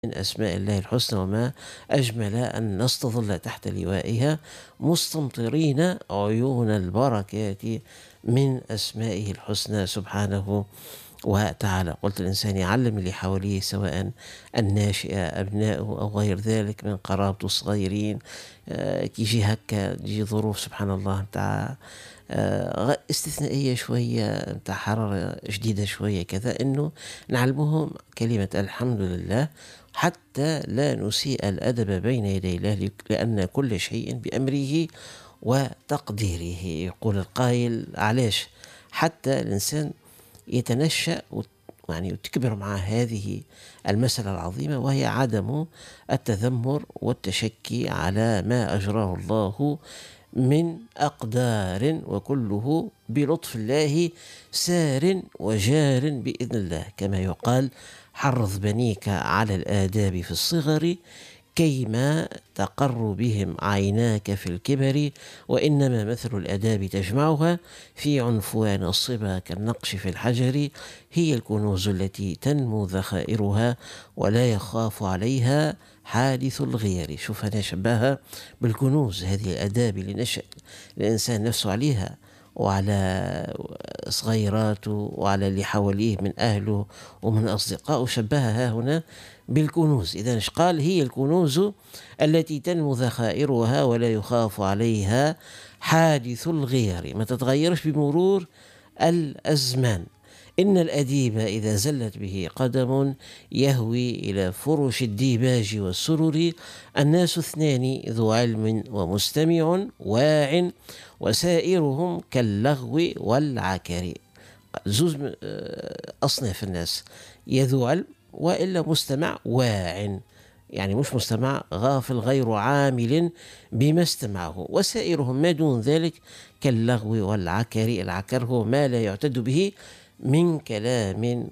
من أسماء الله الحسنى، وما أجمل أن نستظل تحت لوائها مستمطرين عيون البركات من أسمائه الحسنى سبحانه وتعالى. قلت الإنسان يعلم اللي حواليه، سواء الناشئة أبنائه أو غير ذلك من قرابته الصغيرين. كي يجي هكا تجي ظروف سبحان الله متاع استثنائية شوية، متاع حرارة شديدة شوية كذا، إنه نعلمهم كلمة الحمد لله حتى لا نسيء الأدب بين يدي الله، لأن كل شيء بأمره وتقديره. يقول القائل: علاش حتى الإنسان يتنشأ يعني وتكبر مع هذه المسألة العظيمة، وهي عدم التذمر والتشكي على ما أجراه الله من أقدار، وكله بلطف الله سار وجار بإذن الله. كما يقال: حرض بنيك على الآداب في الصغر كيما تقر بهم عيناك في الكبر، وإنما مثل الآداب تجمعها في عنفوان الصبا كالنقش في الحجر، هي الكنوز التي تنمو ذخائرها ولا يخاف عليها حادث الغير. شوف أنا شبهها بالكنوز، هذه الآداب اللي نشأ الإنسان نفسه عليها وعلى صغيراته وعلى اللي حواليه من أهله ومن أصدقائه، شبهها هنا بالكنوز. إذا قال: هي الكنوز التي تنمو ذخائرها ولا يخاف عليها حادث الغير، ما تتغيرش بمرور الأزمان. إن الأديب إذا زلت به قدم يهوي إلى فرش الديباج والسرر، الناس اثنان: ذو علم ومستمع واع، وسائرهم كاللغو والعكر. زوز أصناف الناس: يا ذو علم وإلا مستمع واع، يعني مش مستمع غافل غير عامل بما استمعه، وسائرهم ما دون ذلك كاللغو والعكر. العكر هو ما لا يعتد به من كلام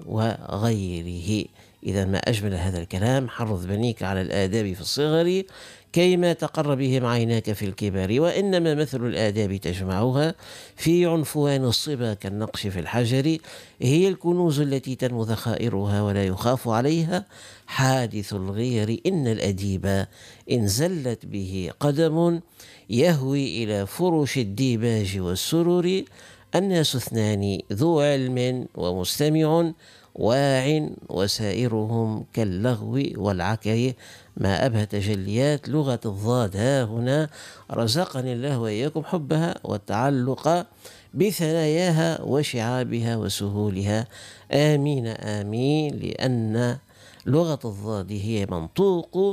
وغيره. إذا ما أجمل هذا الكلام: حرض بنيك على الآداب في الصغر كيما تقر بهم عيناك في الكبر، وإنما مثل الآداب تجمعها في عنفوان الصبا كالنقش في الحجر، هي الكنوز التي تنمو ذخائرها ولا يخاف عليها حادث الغير. إن الأديب إن زلت به قدم يهوي إلى فرش الديباج والسرر، الناس اثنان: ذو علم ومستمع واع، وسائرهم كاللغو والعكر. ما أبهى تجليات لغة الضاد ها هنا، رزقني الله وإياكم حبها والتعلق بثناياها وشعابها وسهولها، آمين آمين. لأن لغة الضاد هي منطوق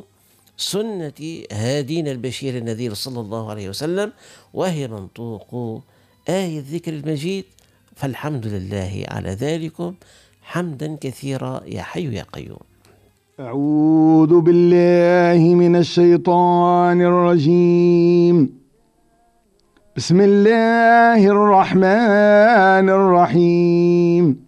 سنة هادينا البشير النذير صلى الله عليه وسلم، وهي منطوق آية الذكر المجيد. فالحمد لله على ذلكم حمدا كثيرا يا حي يا قيوم. أعوذ بالله من الشيطان الرجيم. بسم الله الرحمن الرحيم.